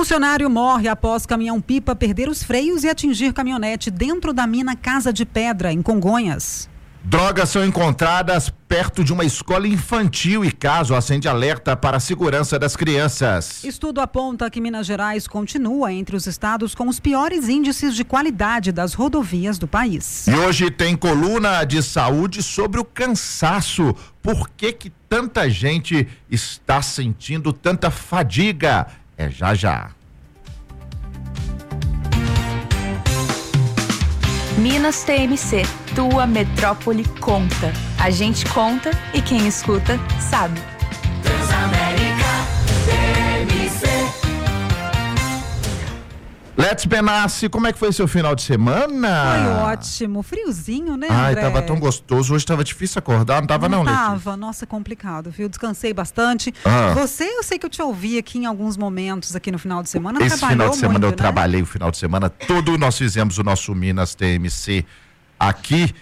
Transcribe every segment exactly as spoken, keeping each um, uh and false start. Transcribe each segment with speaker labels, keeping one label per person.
Speaker 1: Funcionário morre após caminhão-pipa perder os freios e atingir caminhonete dentro da mina Casa de Pedra, em Congonhas.
Speaker 2: Drogas são encontradas perto de uma escola infantil e caso acende alerta para a segurança das crianças.
Speaker 1: Estudo aponta que Minas Gerais continua entre os estados com os piores índices de qualidade das rodovias do país.
Speaker 2: E hoje tem coluna de saúde sobre o cansaço. Por que que tanta gente está sentindo tanta fadiga? É já já.
Speaker 3: Minas T M C, tua metrópole conta. A gente conta e quem escuta sabe.
Speaker 4: Transamérica T M C.
Speaker 2: Let's Benassi, como é que foi seu final de semana?
Speaker 1: Foi ótimo, friozinho, né,
Speaker 2: Ai,
Speaker 1: André?
Speaker 2: tava tão gostoso, hoje tava difícil acordar, não tava não,
Speaker 1: Não
Speaker 2: Letícia?
Speaker 1: tava, nossa, complicado, viu? Descansei bastante.
Speaker 2: Ah.
Speaker 1: Você, eu sei que eu te ouvi aqui em alguns momentos aqui no final de semana.
Speaker 2: Esse
Speaker 1: trabalhou
Speaker 2: final de semana
Speaker 1: muito,
Speaker 2: eu
Speaker 1: né?
Speaker 2: trabalhei o final de semana todo, nós fizemos o nosso Minas T M C aqui,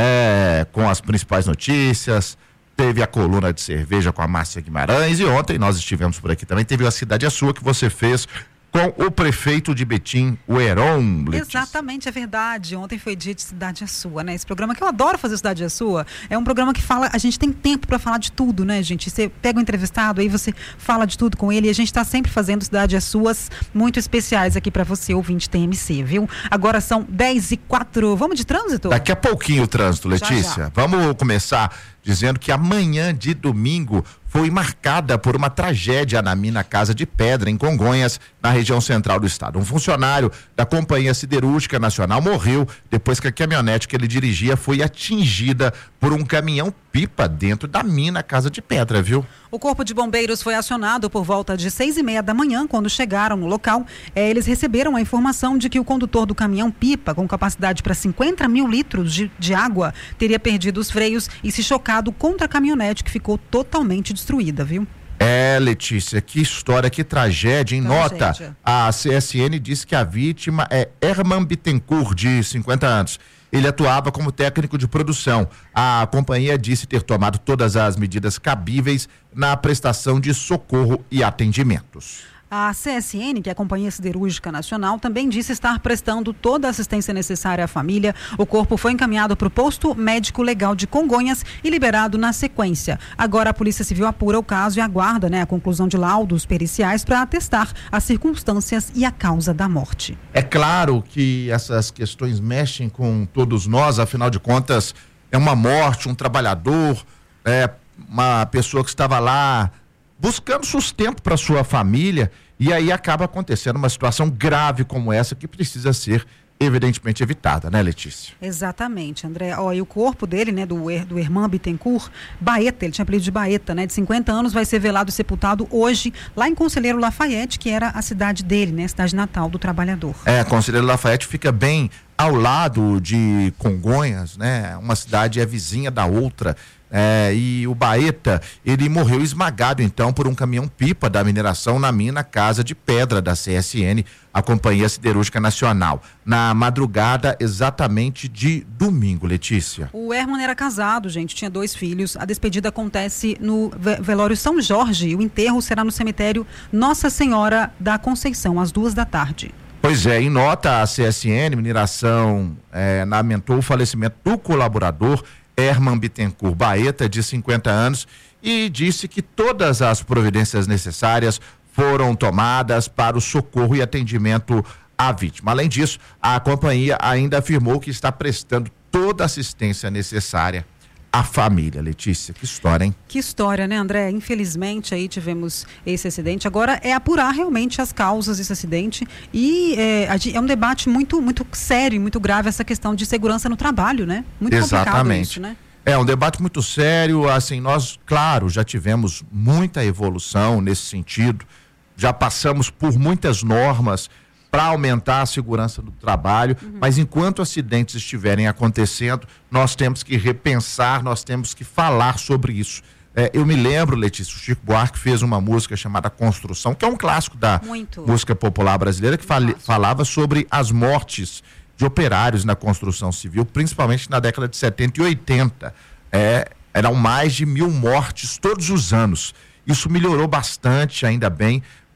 Speaker 2: né, com as principais notícias, teve a coluna de cerveja com a Márcia Guimarães e ontem nós estivemos por aqui também, teve a Cidade é Sua que você fez com o prefeito de Betim, o Heron. Letícia.
Speaker 1: Exatamente, é verdade. Ontem foi dia de Cidade é Sua, né? Esse programa que eu adoro fazer, Cidade é Sua, é um programa que fala, a gente tem tempo para falar de tudo, né, gente? Você pega o entrevistado, aí você fala de tudo com ele e a gente está sempre fazendo Cidade é Suas muito especiais aqui para você, ouvinte T M C, viu? Agora são dez e quatro. Vamos de trânsito?
Speaker 2: Daqui a pouquinho o trânsito, Letícia.
Speaker 1: Já, já.
Speaker 2: Vamos começar dizendo que amanhã de domingo foi marcada por uma tragédia na mina Casa de Pedra, em Congonhas, na região central do estado. Um funcionário da Companhia Siderúrgica Nacional morreu depois que a caminhonete que ele dirigia foi atingida por um caminhão-pipa dentro da mina Casa de Pedra, viu?
Speaker 1: O Corpo de Bombeiros foi acionado por volta de seis e meia da manhã, quando chegaram no local. Eh, eles receberam a informação de que o condutor do caminhão-pipa, com capacidade para cinquenta mil litros de, de água, teria perdido os freios e se chocado contra a caminhonete, que ficou totalmente destruída, viu?
Speaker 2: É, Letícia, que história, que tragédia, em
Speaker 1: Tragédia.
Speaker 2: nota, a C S N disse que a vítima é Herman Bittencourt, de cinquenta anos. Ele atuava como técnico de produção. A companhia disse ter tomado todas as medidas cabíveis na prestação de socorro e atendimentos.
Speaker 1: A C S N, que é a Companhia Siderúrgica Nacional, também disse estar prestando toda a assistência necessária à família. O corpo foi encaminhado para o posto médico legal de Congonhas e liberado na sequência. Agora a Polícia Civil apura o caso e aguarda, né, a conclusão de laudos periciais para atestar as circunstâncias e a causa da morte.
Speaker 2: É claro que essas questões mexem com todos nós, afinal de contas, é uma morte, um trabalhador, é uma pessoa que estava lá buscando sustento para sua família, e aí acaba acontecendo uma situação grave como essa que precisa ser evidentemente evitada, né, Letícia?
Speaker 1: Exatamente, André. Ó, e o corpo dele, né, do, do Herman Bittencourt, Baeta, ele tinha apelido de Baeta, né, de cinquenta anos, vai ser velado e sepultado hoje lá em Conselheiro Lafayette, que era a cidade dele, né, a cidade natal do trabalhador.
Speaker 2: É, Conselheiro Lafayette fica bem ao lado de Congonhas, né, uma cidade é vizinha da outra. É, e o Baeta, ele morreu esmagado então por um caminhão-pipa da mineração na mina Casa de Pedra da C S N, a Companhia Siderúrgica Nacional, na madrugada exatamente de domingo, Letícia.
Speaker 1: O Herman era casado, gente, tinha dois filhos. A despedida acontece no velório São Jorge e o enterro será no cemitério Nossa Senhora da Conceição, às duas da tarde.
Speaker 2: Pois é, em nota, a C S N Mineração é, lamentou o falecimento do colaborador Herman Bittencourt Baeta, de cinquenta anos, e disse que todas as providências necessárias foram tomadas para o socorro e atendimento à vítima. Além disso, a companhia ainda afirmou que está prestando toda a assistência necessária à família. Letícia, que história, hein?
Speaker 1: Que história, né, André? Infelizmente aí tivemos esse acidente. Agora é apurar realmente as causas desse acidente e é, é um debate muito, muito sério, muito grave essa questão de segurança no trabalho, né? Muito
Speaker 2: Exatamente.
Speaker 1: complicado isso, né?
Speaker 2: É um debate muito sério, assim, nós, claro, já tivemos muita evolução nesse sentido, já passamos por muitas normas para aumentar a segurança do trabalho, uhum. Mas enquanto acidentes estiverem acontecendo, nós temos que repensar, nós temos que falar sobre isso. É, eu me lembro, Letícia, o Chico Buarque fez uma música chamada Construção, que é um clássico da Muito. música popular brasileira, que fale, falava sobre as mortes de operários na construção civil, principalmente na década de setenta e oitenta. É, eram mais de mil mortes todos os anos. Isso melhorou bastante, ainda bem,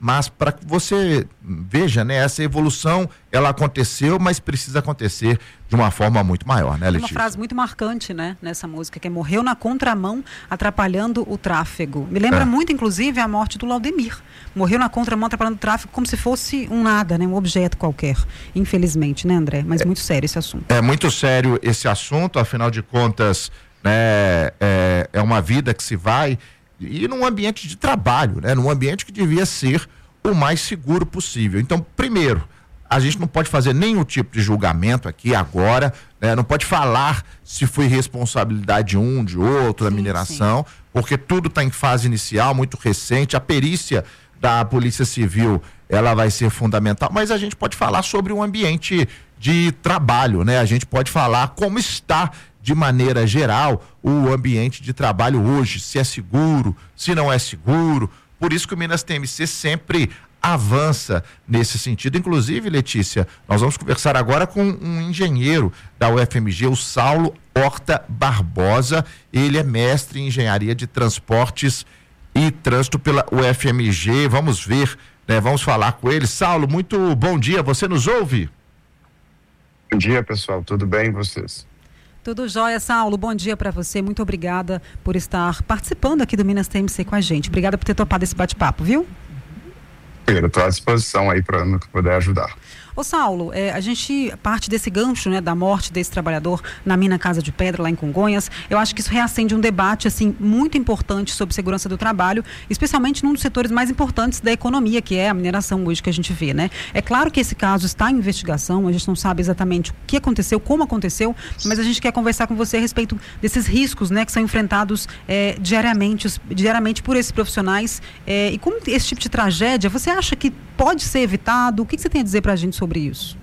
Speaker 2: mas para que você veja, né, essa evolução, ela aconteceu, mas precisa acontecer de uma forma muito maior, né, Letícia?
Speaker 1: Uma frase muito marcante, né, nessa música, que é morreu na contramão, atrapalhando o tráfego. Me lembra é. muito, inclusive, a morte do Laudemir. Morreu na contramão, atrapalhando o tráfego, como se fosse um nada, né, um objeto qualquer. Infelizmente, né, André? Mas é, muito sério esse assunto.
Speaker 2: É muito sério esse assunto, afinal de contas, né, é, é uma vida que se vai, e num ambiente de trabalho, né, num ambiente que devia ser o mais seguro possível. Então, primeiro, a gente não pode fazer nenhum tipo de julgamento aqui agora, né? Não pode falar se foi responsabilidade de um, de outro, da mineração, sim. porque tudo está em fase inicial, muito recente. A perícia da Polícia Civil, ela vai ser fundamental, mas a gente pode falar sobre um ambiente de trabalho, né? A gente pode falar como está, de maneira geral, o ambiente de trabalho hoje, se é seguro, se não é seguro. Por isso que o Minas T M C sempre avança nesse sentido. Inclusive, Letícia, nós vamos conversar agora com um engenheiro da U F M G, o Saulo Horta Barbosa. Ele é mestre em engenharia de transportes e trânsito pela U F M G. Vamos ver, né? Vamos falar com ele. Saulo, muito bom dia. Você nos ouve?
Speaker 5: Bom dia, pessoal. Tudo bem, vocês?
Speaker 1: Tudo jóia, Saulo. Bom dia para você. Muito obrigada por estar participando aqui do Minas T M C com a gente. Obrigada por ter topado esse bate-papo, viu?
Speaker 5: Eu estou à disposição aí para no que puder ajudar.
Speaker 1: Ô Saulo, é, a gente parte desse gancho, né, da morte desse trabalhador na mina Casa de Pedra, lá em Congonhas. Eu acho que isso reacende um debate, assim, muito importante sobre segurança do trabalho, especialmente num dos setores mais importantes da economia, que é a mineração hoje que a gente vê, né? É claro que esse caso está em investigação, a gente não sabe exatamente o que aconteceu, como aconteceu, mas a gente quer conversar com você a respeito desses riscos, né, que são enfrentados é, diariamente, diariamente por esses profissionais. É, e como esse tipo de tragédia, você acha que pode ser evitado? O que, que você tem a dizer pra gente sobre isso?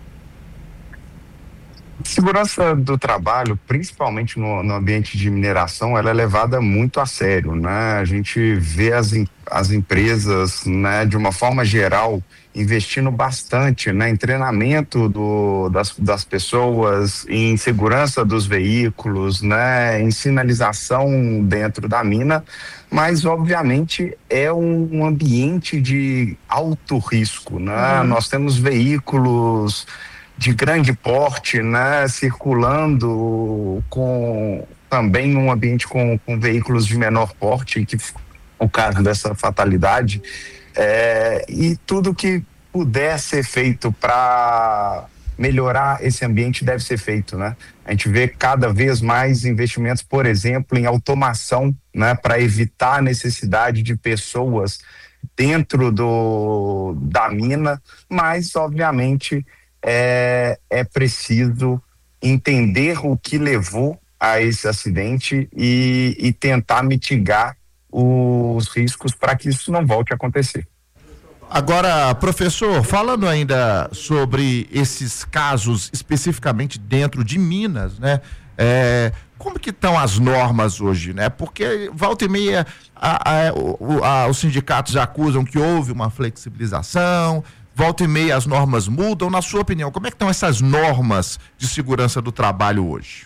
Speaker 5: Segurança do trabalho, principalmente no, no ambiente de mineração, ela é levada muito a sério, né? A gente vê as, as empresas, né, de uma forma geral, investindo bastante, né, em treinamento do, das, das pessoas, em segurança dos veículos, né, em sinalização dentro da mina, mas obviamente é um ambiente de alto risco, né? Uhum. Nós temos veículos de grande porte, né, circulando com também um ambiente com, com veículos de menor porte, que o caso dessa fatalidade, é, e tudo que puder ser feito para melhorar esse ambiente deve ser feito, né? A gente vê cada vez mais investimentos, por exemplo, em automação, né, para evitar a necessidade de pessoas dentro do, da mina, mas obviamente É, é preciso entender o que levou a esse acidente e, e tentar mitigar os riscos para que isso não volte a acontecer.
Speaker 2: Agora, professor, falando ainda sobre esses casos especificamente dentro de Minas, né? É, como que estão as normas hoje, né? Porque volta e meia a, a, a, a, os sindicatos acusam que houve uma flexibilização. Volta e meia as normas mudam. Na sua opinião, como é que estão essas normas de segurança do trabalho hoje?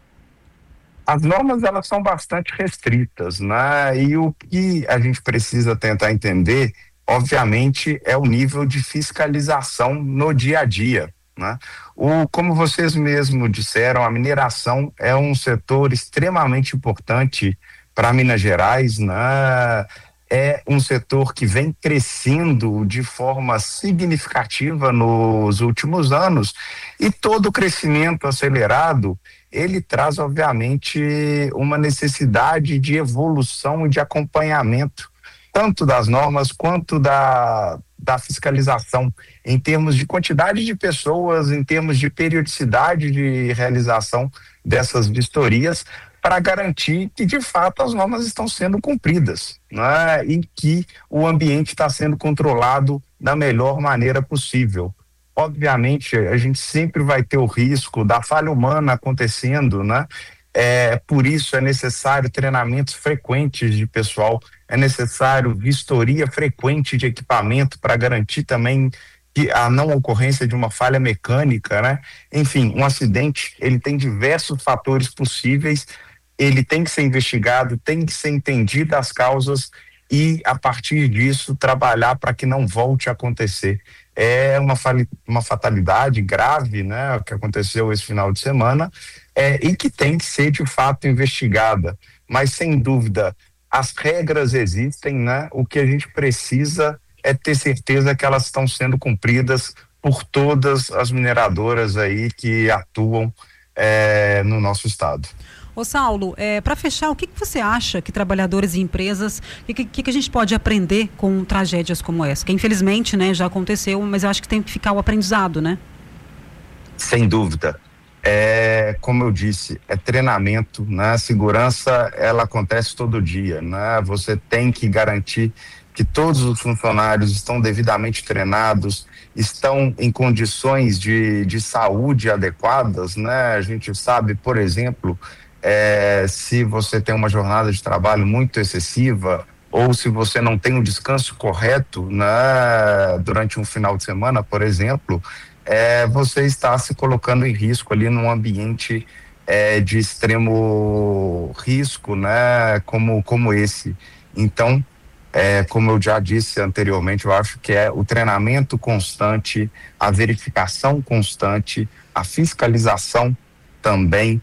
Speaker 5: As normas, elas são bastante restritas, né? E o que a gente precisa tentar entender, obviamente, é o nível de fiscalização no dia a dia, né? O, como vocês mesmos disseram, a mineração é um setor extremamente importante para Minas Gerais, né? É um setor que vem crescendo de forma significativa nos últimos anos, e todo o crescimento acelerado, ele traz obviamente uma necessidade de evolução e de acompanhamento, tanto das normas quanto da, da fiscalização, em termos de quantidade de pessoas, em termos de periodicidade de realização dessas vistorias, para garantir que, de fato, as normas estão sendo cumpridas, né? E que o ambiente está sendo controlado da melhor maneira possível. Obviamente, a gente sempre vai ter o risco da falha humana acontecendo, né? É, por isso é necessário treinamentos frequentes de pessoal, é necessário vistoria frequente de equipamento para garantir também que a não ocorrência de uma falha mecânica, né? Enfim, um acidente, ele tem diversos fatores possíveis, ele tem que ser investigado, tem que ser entendido as causas, e, a partir disso, trabalhar para que não volte a acontecer. É uma, uma fatalidade grave, né, que aconteceu esse final de semana, é, e que tem que ser, de fato, investigada. Mas, sem dúvida, as regras existem, né? O que a gente precisa é ter certeza que elas estão sendo cumpridas por todas as mineradoras aí que atuam é, no nosso estado.
Speaker 1: Ô Saulo, é, para fechar, o que, que você acha que trabalhadores e empresas, o que, que, que a gente pode aprender com tragédias como essa? Que infelizmente, né, já aconteceu, mas eu acho que tem que ficar o aprendizado, né?
Speaker 5: Sem dúvida. É, como eu disse, é treinamento, né? Segurança, ela acontece todo dia, né? Você tem que garantir que todos os funcionários estão devidamente treinados, estão em condições de, de saúde adequadas, né? A gente sabe, por exemplo, É, se você tem uma jornada de trabalho muito excessiva ou se você não tem um descanso correto, né, durante um final de semana, por exemplo, é, você está se colocando em risco ali num ambiente é, de extremo risco, né, como, como esse. Então, é, como eu já disse anteriormente, eu acho que é o treinamento constante, a verificação constante, a fiscalização também,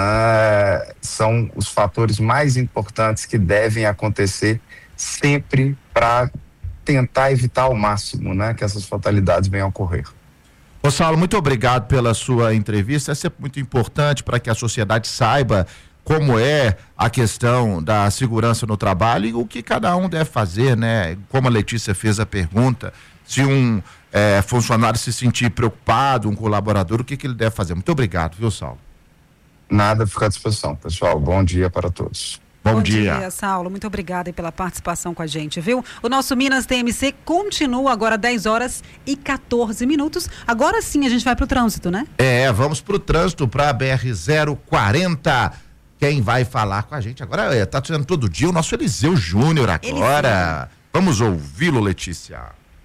Speaker 5: né, são os fatores mais importantes que devem acontecer sempre para tentar evitar ao máximo, né, que essas fatalidades venham a ocorrer.
Speaker 2: Ô Saulo, muito obrigado pela sua entrevista, é sempre muito importante para que a sociedade saiba como é a questão da segurança no trabalho e o que cada um deve fazer, né? Como a Letícia fez a pergunta, se um é, funcionário se sentir preocupado, um colaborador, o que, que ele deve fazer? Muito obrigado, viu, Saulo?
Speaker 5: Nada, fica à disposição, pessoal. Bom dia para todos.
Speaker 2: Bom,
Speaker 1: Bom
Speaker 2: dia.
Speaker 1: dia, Saulo. Muito obrigada pela participação com a gente, viu? O nosso Minas T M C continua agora dez horas e quatorze minutos. Agora sim a gente vai para o trânsito, né?
Speaker 2: É, vamos para o trânsito, para a B R zero quarenta. Quem vai falar com a gente agora é, tá sendo todo dia o nosso Eliseu Júnior agora. Eliseu. Vamos ouvi-lo, Letícia.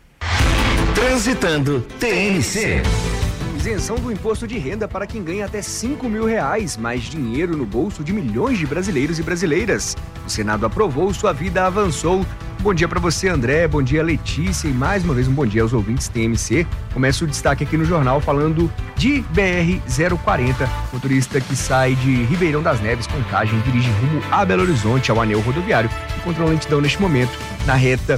Speaker 6: Transitando T M C.
Speaker 7: Isenção do imposto de renda para quem ganha até cinco mil reais, mais dinheiro no bolso de milhões de brasileiros e brasileiras. O Senado aprovou, sua vida avançou. Bom dia para você, André, bom dia, Letícia, e mais uma vez um bom dia aos ouvintes T M C. Começa o destaque aqui no jornal falando de B R zero quarenta, motorista que sai de Ribeirão das Neves, Contagem, dirige rumo a Belo Horizonte, ao anel rodoviário, encontrou lentidão neste momento na reta